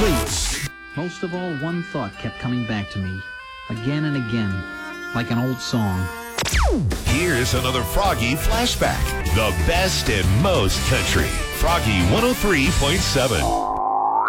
sleep. Most of all, one thought kept coming back to me, again and again, like an old song. Here's another Froggy flashback. The best and most country. Froggy 103.7.